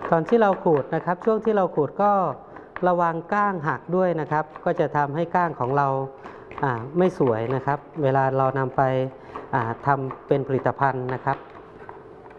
ตอนที่เราขูดนะครับช่วงที่เราขูดก็ระวังก้างหักด้วยนะครับก็จะทำให้ก้างของเราไม่สวยนะครับเวลาเรานำไปทำเป็นผลิตภัณฑ์นะครับ